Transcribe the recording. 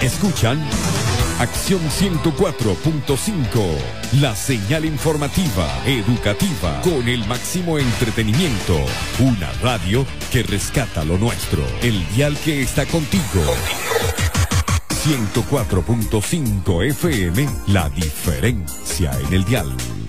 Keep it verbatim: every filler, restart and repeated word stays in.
Escuchan Acción ciento cuatro punto cinco, la señal informativa, educativa, con el máximo entretenimiento. Una radio que rescata lo nuestro. El dial que está contigo. ciento cuatro punto cinco F M, la diferencia en el dial.